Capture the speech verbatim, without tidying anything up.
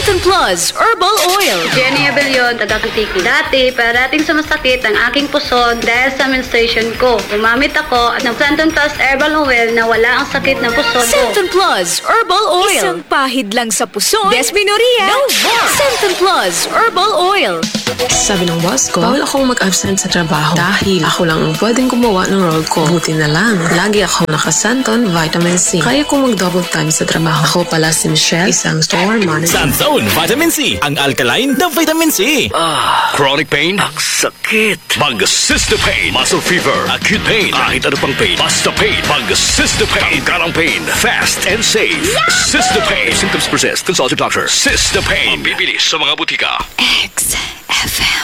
Centon Plus Herbal Oil. Jenny Abellion, taga-Kutiki. Dati, parating sumasakit ang aking puson dahil sa menstruation ko. Gumamit ako ng Centon Plus Herbal Oil na wala ang sakit ng puson ko. Centon Plus Herbal Oil. Isang pahid lang sa puson. Desminoria. No more. Centon Plus Herbal Oil. Sabi ng boss ko, bawal akong mag-absent sa trabaho dahil ako lang ang pwedeng gumawa ng role ko. Buti na lang, lagi ako nakasanton vitamin C. Kaya kong mag-double time sa trabaho. Ako pala si Michelle, isang store manager. Sanzone Vitamin C, ang alkaline na vitamin C. Ah, chronic pain? Ang sakit. Mag-Cysta Pain. Muscle fever. Acute pain. Kahit ano pang pain. Basta pain. Mag-Cysta Pain. Tanggalang pain. Fast and safe. Cysta Pain. Symptoms persist. Consult your doctor. Cysta Pain. Mabilis sa mga butika. X F M.